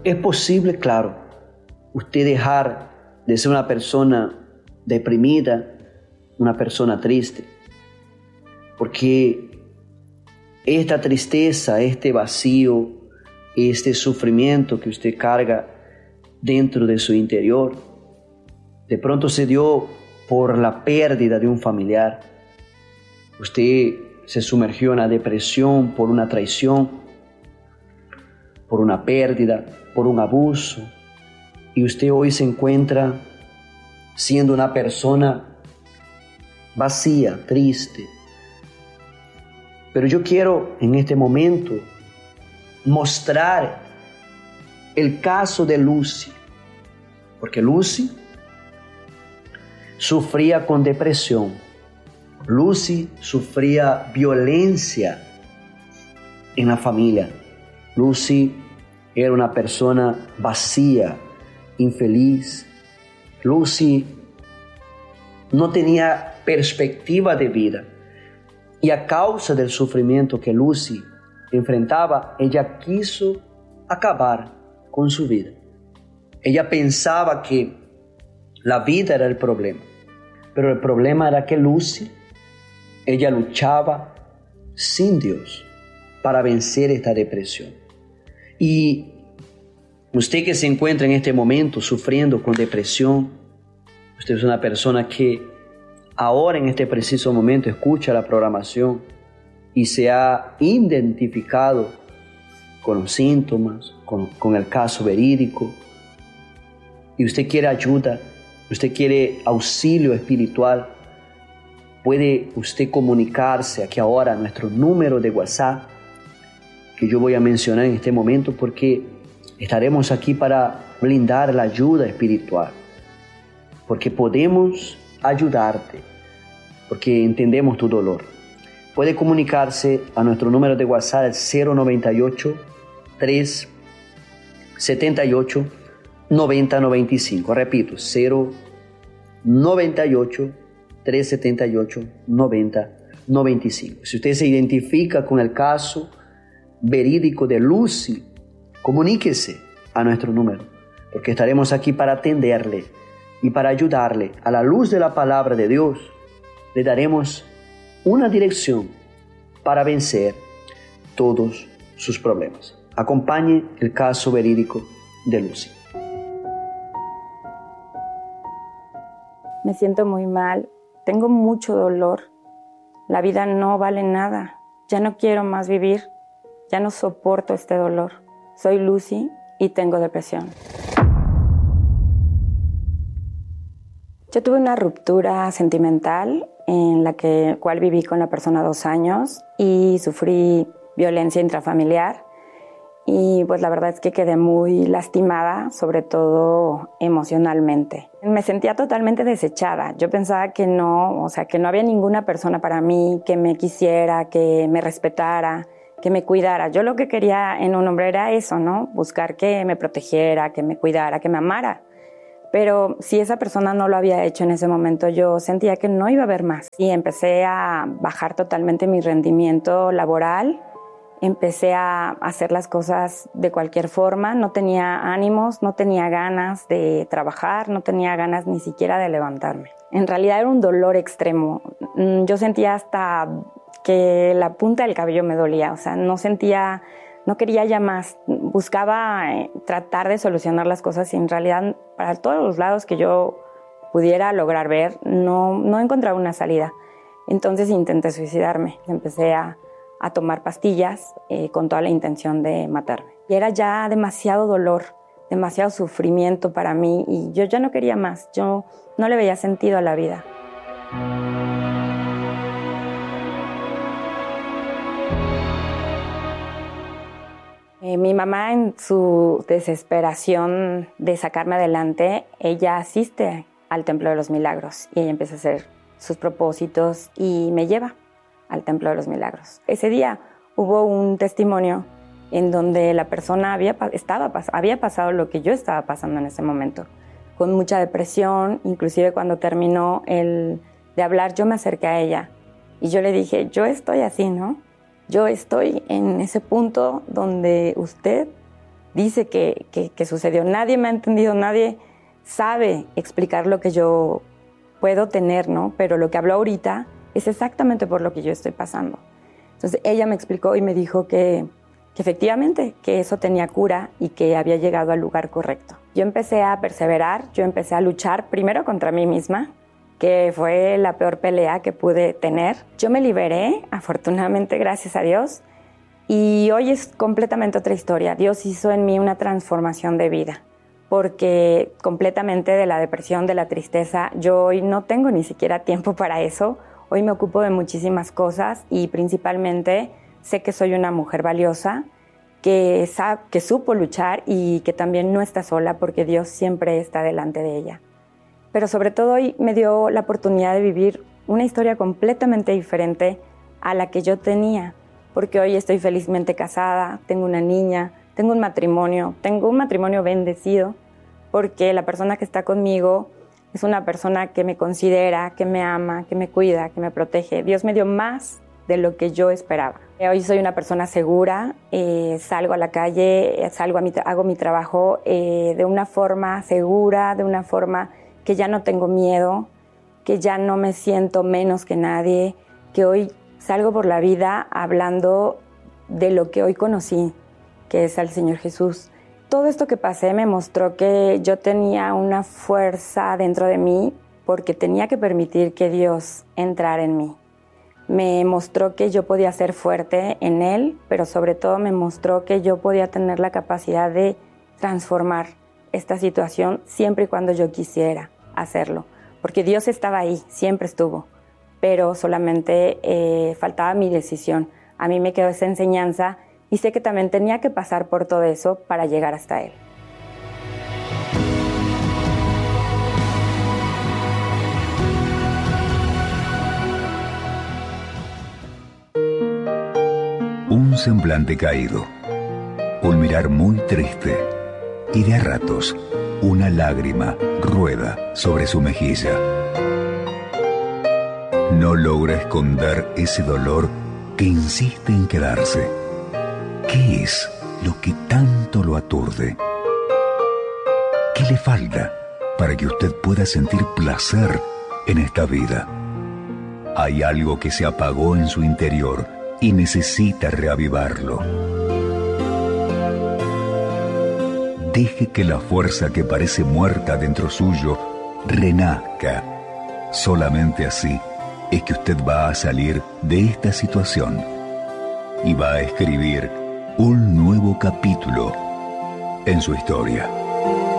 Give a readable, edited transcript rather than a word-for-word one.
Es posible, claro, usted dejar de ser una persona deprimida, una persona triste, porque esta tristeza, este vacío, este sufrimiento que usted carga dentro de su interior, de pronto se dio por la pérdida de un familiar. Usted se sumergió en la depresión por una traición, por una pérdida, por un abuso, y usted hoy se encuentra siendo una persona vacía, triste. Pero yo quiero en este momento mostrar el caso de Lucy, porque Lucy sufría con depresión, Lucy sufría violencia en la familia, Lucy era una persona vacía, infeliz, Lucy no tenía perspectiva de vida. Y a causa del sufrimiento que Lucy enfrentaba, ella quiso acabar con su vida. Ella pensaba que la vida era el problema. Pero el problema era que Lucy, ella luchaba sin Dios para vencer esta depresión. Y usted que se encuentra en este momento sufriendo con depresión, usted es una persona que ahora en este preciso momento escucha la programación y se ha identificado con los síntomas, con el caso verídico, y usted quiere ayuda, usted quiere auxilio espiritual, puede usted comunicarse aquí ahora a nuestro número de WhatsApp, que yo voy a mencionar en este momento, porque estaremos aquí para brindar la ayuda espiritual, porque podemos ayudarte, porque entendemos tu dolor. Puede comunicarse a nuestro número de WhatsApp, el 098-378-9095. Repito, 098-378-9095. Si usted se identifica con el caso verídico de Lucy, comuníquese a nuestro número, porque estaremos aquí para atenderle y para ayudarle. A la luz de la palabra de Dios, le daremos una dirección para vencer todos sus problemas. Acompañe el caso verídico de Lucy. Me siento muy mal, tengo mucho dolor, la vida no vale nada, ya no quiero más vivir, ya no soporto este dolor. Soy Lucy y tengo depresión. Yo tuve una ruptura sentimental en la cual viví con la persona 2 años y sufrí violencia intrafamiliar, y pues la verdad es que quedé muy lastimada, sobre todo emocionalmente. Me sentía totalmente desechada. Yo pensaba que no había ninguna persona para mí que me quisiera, que me respetara, que me cuidara. Yo lo que quería en un hombre era eso, ¿no? Buscar que me protegiera, que me cuidara, que me amara. Pero si esa persona no lo había hecho en ese momento, yo sentía que no iba a haber más. Y empecé a bajar totalmente mi rendimiento laboral. Empecé a hacer las cosas de cualquier forma. No tenía ánimos, no tenía ganas de trabajar, no tenía ganas ni siquiera de levantarme. En realidad era un dolor extremo. Yo sentía hasta que la punta del cabello me dolía. O sea, no quería ya más. Buscaba tratar de solucionar las cosas y en realidad para todos los lados que yo pudiera lograr ver, no encontraba una salida. Entonces intenté suicidarme. Empecé a tomar pastillas con toda la intención de matarme. Y era ya demasiado dolor, demasiado sufrimiento para mí y yo ya no quería más. Yo no le veía sentido a la vida. Mi mamá, en su desesperación de sacarme adelante, ella asiste al Templo de los Milagros y ella empieza a hacer sus propósitos y me lleva al Templo de los Milagros. Ese día hubo un testimonio en donde la persona había pasado lo que yo estaba pasando en ese momento, con mucha depresión. Inclusive cuando terminó de hablar, yo me acerqué a ella y yo le dije, yo estoy así, ¿no? Yo estoy en ese punto donde usted dice que sucedió. Nadie me ha entendido, nadie sabe explicar lo que yo puedo tener, ¿no? Pero lo que habló ahorita es exactamente por lo que yo estoy pasando. Entonces ella me explicó y me dijo que efectivamente, que eso tenía cura y que había llegado al lugar correcto. Yo empecé a perseverar, yo empecé a luchar primero contra mí misma, que fue la peor pelea que pude tener. Yo me liberé, afortunadamente, gracias a Dios, y hoy es completamente otra historia. Dios hizo en mí una transformación de vida, porque completamente de la depresión, de la tristeza, yo hoy no tengo ni siquiera tiempo para eso. Hoy me ocupo de muchísimas cosas y principalmente sé que soy una mujer valiosa, que supo luchar y que también no está sola porque Dios siempre está delante de ella. Pero sobre todo hoy me dio la oportunidad de vivir una historia completamente diferente a la que yo tenía, porque hoy estoy felizmente casada, tengo una niña, tengo un matrimonio bendecido, porque la persona que está conmigo es una persona que me considera, que me ama, que me cuida, que me protege. Dios me dio más de lo que yo esperaba. Hoy soy una persona segura, salgo a la calle, hago mi trabajo de una forma segura, de una forma que ya no tengo miedo, que ya no me siento menos que nadie, que hoy salgo por la vida hablando de lo que hoy conocí, que es al Señor Jesús. Todo esto que pasé me mostró que yo tenía una fuerza dentro de mí porque tenía que permitir que Dios entrara en mí. Me mostró que yo podía ser fuerte en Él, pero sobre todo me mostró que yo podía tener la capacidad de transformar esta situación siempre y cuando yo quisiera hacerlo. Porque Dios estaba ahí, siempre estuvo, pero solamente faltaba mi decisión. A mí me quedó esa enseñanza y sé que también tenía que pasar por todo eso para llegar hasta Él. Un semblante caído, un mirar muy triste y de a ratos una lágrima rueda sobre su mejilla. No logra esconder ese dolor que insiste en quedarse. ¿Qué es lo que tanto lo aturde? ¿Qué le falta para que usted pueda sentir placer en esta vida? Hay algo que se apagó en su interior y necesita reavivarlo. Deje que la fuerza que parece muerta dentro suyo renazca. Solamente así es que usted va a salir de esta situación y va a escribir un nuevo capítulo en su historia.